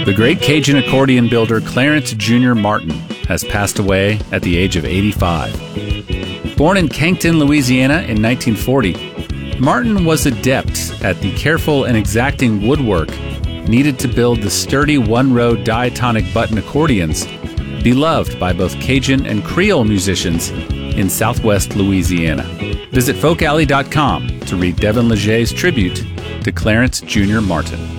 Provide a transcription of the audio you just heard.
The great Cajun accordion builder Clarence Jr. Martin has passed away at the age of 85. Born in Cancton, Louisiana in 1940, Martin was adept at the careful and exacting woodwork needed to build the sturdy one-row diatonic button accordions beloved by both Cajun and Creole musicians in southwest Louisiana. Visit folkalley.com to read Devin Legger's tribute to Clarence Jr. Martin.